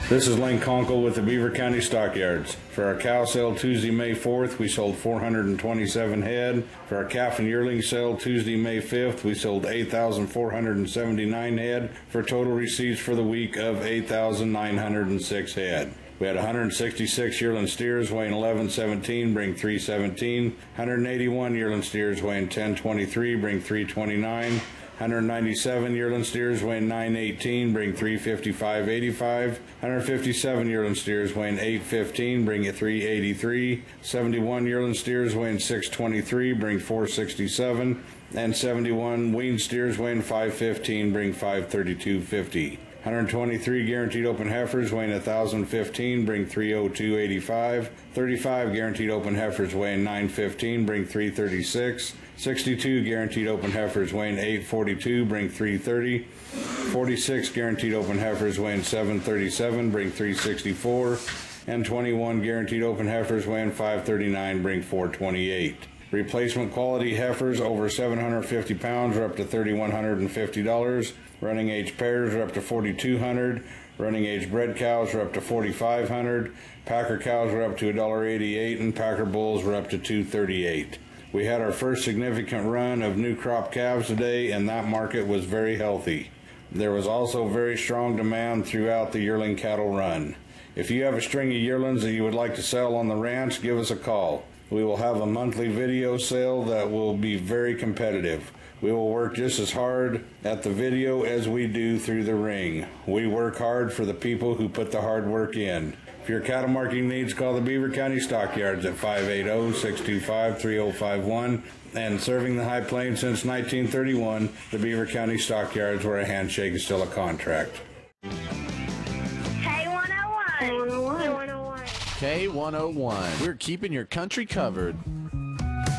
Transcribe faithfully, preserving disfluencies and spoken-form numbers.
This is Lane Conkle with the Beaver County Stockyards. For our cow sale Tuesday, May fourth, we sold four hundred twenty-seven head. For our calf and yearling sale Tuesday, May fifth, we sold eight thousand four hundred seventy-nine head for total receipts for the week of eight thousand nine hundred six head. We had one hundred sixty-six yearling steers weighing eleven seventeen, bring three seventeen. one hundred eighty-one yearling steers weighing ten twenty-three, bring three twenty-nine. one hundred ninety-seven yearling steers weighing nine eighteen, bring three fifty-five eighty-five. one hundred fifty-seven yearling steers weighing eight fifteen, bring it three eighty-three. seventy-one yearling steers weighing six twenty-three, bring four sixty-seven. And seventy-one weaned steers weighing five fifteen, bring five thirty-two fifty. one hundred twenty-three guaranteed open heifers weighing one thousand fifteen, bring three oh two eighty-five. thirty-five guaranteed open heifers weighing nine fifteen, bring three thirty-six. sixty-two guaranteed open heifers weighing eight forty-two, bring three thirty. forty-six guaranteed open heifers weighing seven thirty-seven, bring three sixty-four. And twenty-one guaranteed open heifers weighing five thirty-nine, bring four twenty-eight. Replacement quality heifers over seven hundred fifty pounds are up to three thousand one hundred fifty dollars. Running age pairs are up to four thousand two hundred dollars. Running age bred cows are up to four thousand five hundred dollars. Packer cows are up to one dollar eighty-eight, and Packer bulls are up to two thirty-eight. We had our first significant run of new crop calves today, and that market was very healthy. There was also very strong demand throughout the yearling cattle run. If you have a string of yearlings that you would like to sell on the ranch, give us a call. We will have a monthly video sale that will be very competitive. We will work just as hard at the video as we do through the ring. We work hard for the people who put the hard work in. For your cattle marketing needs, call the Beaver County Stockyards at five eight zero, six two five, three zero five one. And serving the High Plains since nineteen thirty-one, the Beaver County Stockyards, where a handshake is still a contract. K one oh one. K one oh one. K one oh one. We're keeping your country covered.